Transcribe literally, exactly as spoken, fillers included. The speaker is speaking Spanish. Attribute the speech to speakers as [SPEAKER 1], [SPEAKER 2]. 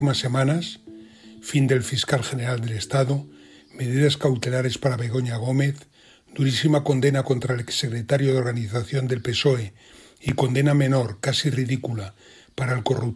[SPEAKER 1] Últimas semanas, fin del fiscal general del Estado, medidas cautelares para Begoña Gómez, durísima condena contra el exsecretario de organización del P S O E y condena menor, casi ridícula, para el corrupto